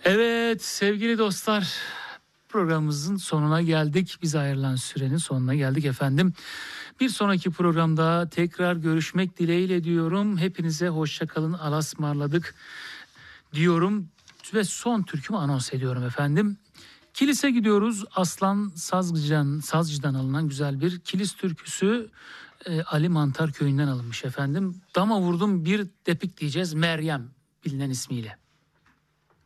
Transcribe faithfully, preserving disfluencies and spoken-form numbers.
Evet sevgili dostlar, programımızın sonuna geldik. Bize ayrılan sürenin sonuna geldik efendim. Bir sonraki programda tekrar görüşmek dileğiyle diyorum. Hepinize hoşça kalın, Allah'a ısmarladık diyorum ve son türkümü anons ediyorum efendim. Kilise gidiyoruz. Aslan Sazcı'dan, Sazcı'dan alınan güzel bir kilis türküsü. e, Ali Mantar köyünden alınmış efendim. Dama vurdum bir depik diyeceğiz, Meryem bilinen ismiyle.